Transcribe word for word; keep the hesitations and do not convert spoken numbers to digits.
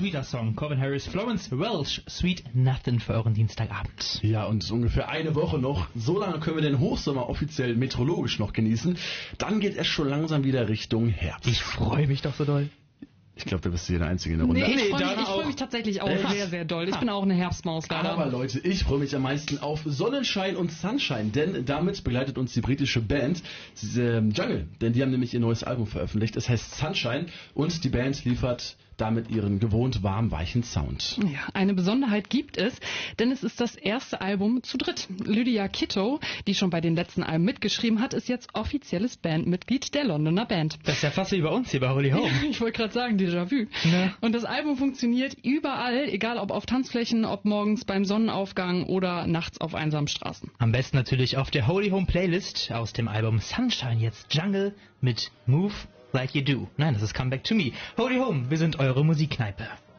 sweeter Song. Calvin Harris, Florence Welch, Sweet Nothing für euren Dienstagabend. Ja, und ungefähr eine Woche noch. So lange können wir den Hochsommer offiziell meteorologisch noch genießen. Dann geht es schon langsam wieder Richtung Herbst. Ich freue mich doch so doll. Ich glaube, du bist hier der Einzige in der Runde. Nee, ich Nee, freue Dana mich, ich freu auch. mich tatsächlich auch Echt? sehr, sehr doll. Ich bin auch eine Herbstmaus leider. Aber Leute, ich freue mich am meisten auf Sonnenschein und Sunshine, denn damit begleitet uns die britische Band ähm, Jungle, denn die haben nämlich ihr neues Album veröffentlicht. Es heißt Sunshine und die Band liefert damit ihren gewohnt warm weichen Sound. Ja, eine Besonderheit gibt es, denn es ist das erste Album zu dritt. Lydia Kitto, die schon bei den letzten Alben mitgeschrieben hat, ist jetzt offizielles Bandmitglied der Londoner Band. Das ist ja fast wie bei uns hier bei Holy Home. Ich wollte gerade sagen, Déjà-vu. Ja. Und das Album funktioniert überall, egal ob auf Tanzflächen, ob morgens beim Sonnenaufgang oder nachts auf einsamen Straßen. Am besten natürlich auf der Holy Home Playlist aus dem Album Sunshine jetzt Jungle mit Move Like You Do. Nein, das ist Come Back to Me. Holy Home, wir sind eure Musikkneipe.